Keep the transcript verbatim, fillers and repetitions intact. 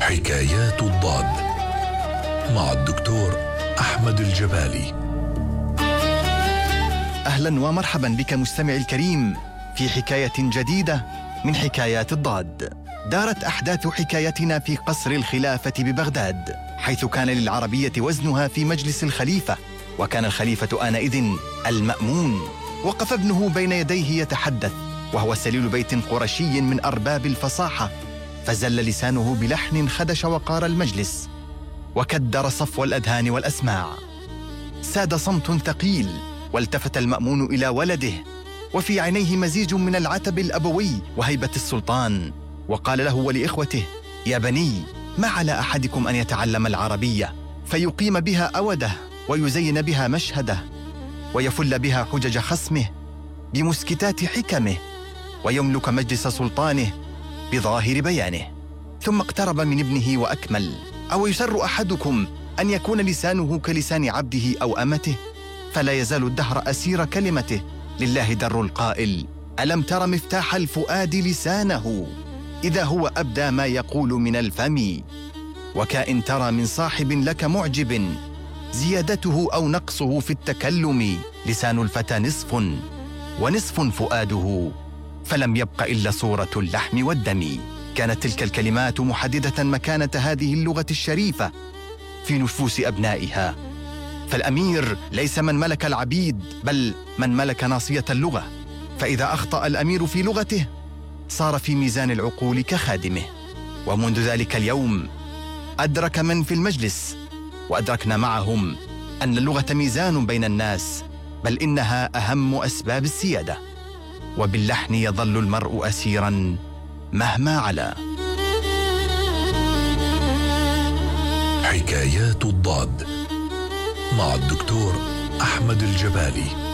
حكايات الضاد مع الدكتور أحمد الجبالي. أهلا ومرحبا بك مستمعي الكريم في حكاية جديدة من حكايات الضاد. دارت أحداث حكايتنا في قصر الخلافة ببغداد، حيث كان للعربية وزنها في مجلس الخليفة، وكان الخليفة آنئذ المأمون. وقف ابنه بين يديه يتحدث، وهو سليل بيت قرشي من أرباب الفصاحة، فزل لسانه بلحن خدش وقار المجلس وكدر صفو الأذهان والأسماع. ساد صمت ثقيل، والتفت المأمون إلى ولده، وفي عينيه مزيج من العتب الأبوي وهيبة السلطان، وقال له ولإخوته: يا بني، ما على أحدكم أن يتعلم العربية فيقيم بها أوده، ويزين بها مشهده، ويفل بها حجج خصمه بمسكتات حكمه، ويملك مجلس سلطانه بظاهر بيانه. ثم اقترب من ابنه وأكمل: أو يسر أحدكم أن يكون لسانه كلسان عبده أو أمته، فلا يزال الدهر أسير كلمته. لله در القائل: ألم تر مفتاح الفؤاد لسانه، إذا هو أبدى ما يقول من الفم. وكائن ترى من صاحب لك معجب، زيادته أو نقصه في التكلم. لسان الفتى نصف ونصف فؤاده، فلم يبق إلا صورة اللحم والدم. كانت تلك الكلمات محددة مكانة هذه اللغة الشريفة في نفوس أبنائها. فالأمير ليس من ملك العبيد، بل من ملك ناصية اللغة، فإذا أخطأ الأمير في لغته صار في ميزان العقول كخادمه. ومنذ ذلك اليوم أدرك من في المجلس، وأدركنا معهم، أن اللغة ميزان بين الناس، بل إنها أهم أسباب السيادة. وباللحن يظل المرء أسيراً مهما علا. حكايات الضاد مع الدكتور أحمد الجبالي.